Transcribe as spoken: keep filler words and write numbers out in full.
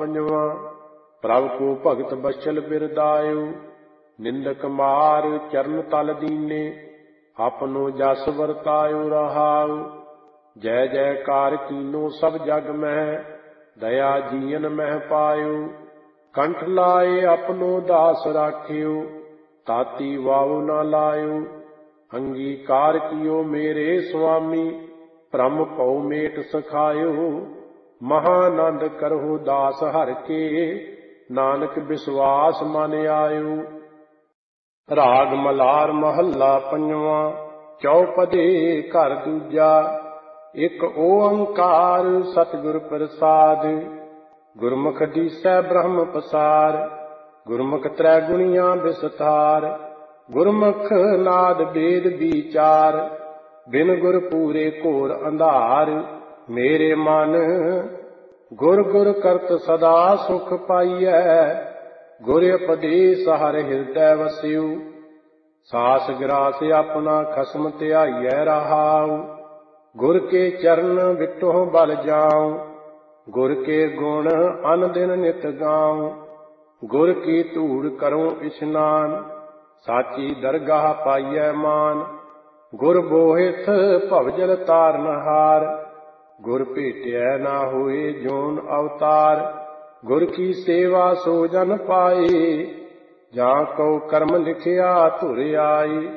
पंजवा। प्रभ को भगत बचल बिरदायो, निंदक मार चरण तल दीने। अपनो जस वरतायो रहाओ, जय जयकार कीनो सब जग में। दया जीवन मह पायो, कंठ लाए अपनो दास राख्यो। ताती वाव न लायो, अंगीकार कियो मेरे स्वामी। भ्रम पौ मेट सखायो, महानंद करहु दास हर के। नानक विश्वास मन आयो। राग मलार महला पंजवा। चौपदे घर दूजा। एक ओंकार सतगुर प्रसाद। गुरमुख दिसै ब्रह्म पसार, गुरमुख त्रै गुणियां विस्तार। गुरमुख नाद वेद विचार, बिन गुर पूरे घोर अंधार। मेरे मन गुर गुर करत सदा सुख पाइयै। गुर उपदेश हर हृदय वस्यु, सास ग्रास अपना खसम ध्याइयै रहाउ। गुर के चरण विटों बल जाऊं, गुर के गुण अन दिन नित गाऊं। गुर की धूड़ करूं इशनान, साची दरगाह पाइयै मान। गुर बोहिथ भवजल तारनहार, गुर भेटिया ना होए जोन अवतार। गुर की सेवा सो जन पाए, जां को कर्म लिखिया धुर आई।